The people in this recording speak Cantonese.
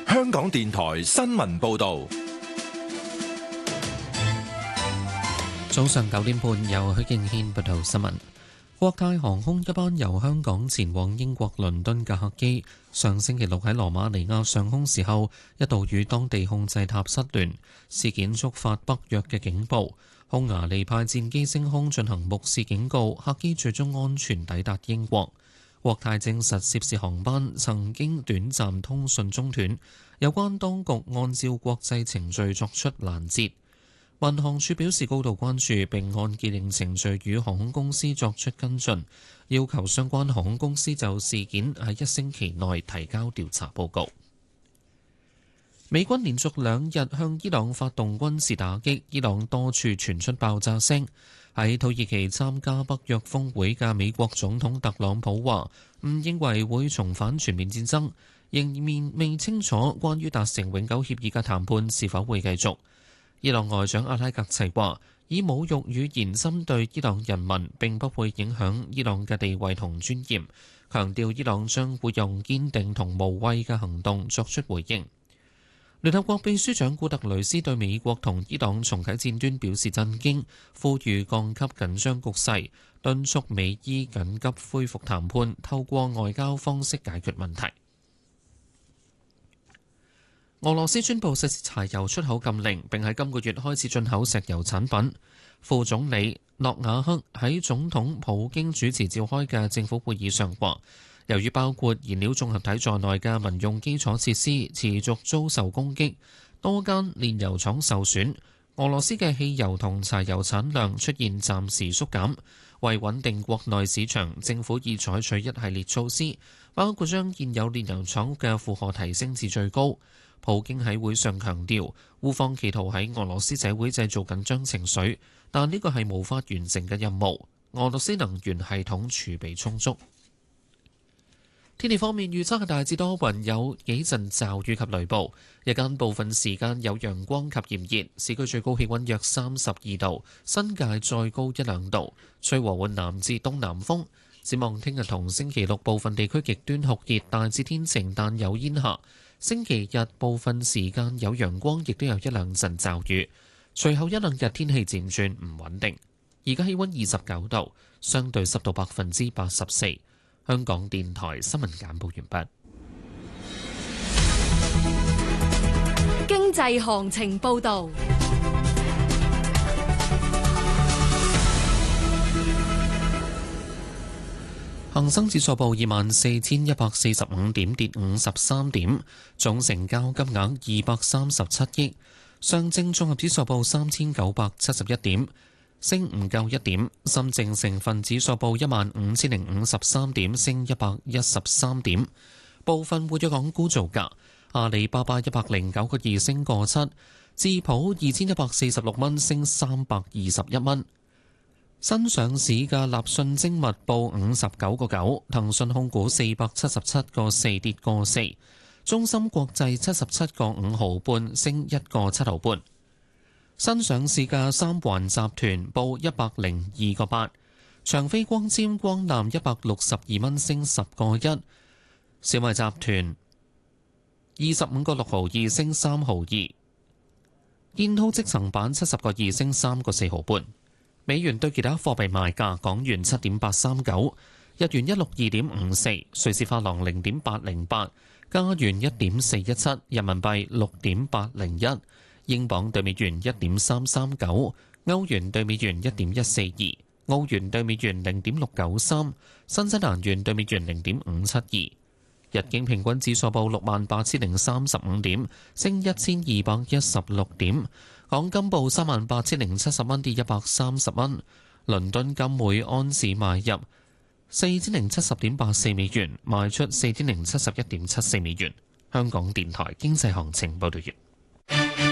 香港電台新聞報道。 早上9點半，由許敬軒報道新聞。國泰航空一班由香港前往英國倫敦嘅客機，上星期六喺羅馬尼亞上空時候，一度與當地控制塔失聯，事件觸發北約嘅警報。匈牙利派戰機升空進行目視警告，客機最終安全抵達英國。國泰證實涉事航班曾經短暫通訊中斷，有關當局按照國際程序作出攔截。民航處表示高度關注，並按既定程序與航空公司作出跟進，要求相關航空公司就事件喺1星期內提交調查報告。美軍連續2日向伊朗發動軍事打擊，伊朗多處傳出爆炸聲。喺土耳其參加北約峰會嘅美國總統特朗普話唔認為會重返全面戰爭，仍然未清楚關於達成永久協議嘅談判是否會繼續。伊朗外長阿拉格齊話，以侮辱語言針對伊朗人民並不會影響伊朗嘅地位同尊嚴，強調伊朗將會用堅定同無畏嘅行動作出回應。聯合國秘書長古特雷斯對美國同伊朗重啟戰端表示震驚，呼籲降級緊張局勢，敦促美伊緊急恢復談判，透過外交方式解決問題。俄羅斯宣布實施柴油出口禁令，並喺今個月開始進口石油產品。副總理諾瓦克喺總統普京主持召開嘅政府會議上話，由於包括燃料綜合體在內嘅民用基礎設施持續遭受攻擊，多間煉油廠受損，俄羅斯嘅汽油同柴油產量出現暫時縮減。為穩定國內市場，政府已採取一系列措施，包括將現有煉油廠嘅負荷提升至最高。普京喺會上強調，烏方企圖喺俄羅斯社會製造緊張情緒，但呢個係無法完成嘅任務。俄羅斯能源系統儲備充足。天氣方面預測係大致多雲，有幾陣驟雨及雷暴，日間部分時間有陽光及炎熱，市區最高氣溫約32度，新界再高1-2度，吹和緩南至東南風。展望聽日同星期六部分地區極端酷熱，大致天晴但有煙霞。星期日部分時間有陽光，亦都有1-2陣驟雨。隨後1-2日天氣漸轉唔穩定。而家氣溫29度，相對濕度84%。香港電台新聞簡報完畢。 經濟行情報導。 恒生指數報24,145點，跌53點，總成交金額237億。上證綜合指數報3,971點，升唔夠1點。深證成分指數報15,053點，升113點。部分活躍港股造價：阿里巴巴109個2升個7，智普2,146蚊升321蚊。新上市嘅立訊精密報59個9，騰訊控股477個4跌個4，中芯國際77個5毫半升1個7毫半。新上市嘅三環集團報102個8，長飛光纖光纜162蚊升10個1，小米集團25個6毫2升3毫2，建滔積層板70個2升3個4毫半。美元對其他貨幣賣價：港元7.839，日元162.54，瑞士法郎0.808，加元1.417，人民幣6.801，英鎊對美元1.339，歐元對美元1.142，澳元對美元0.693，新西蘭元對美元0.572。日經平均指數報68,035點，升1,216點。港金報38,070蚊，跌130蚊。倫敦金每安士買入4,070.84美元，賣出4,071.74美元。香港電台經濟行情報道完。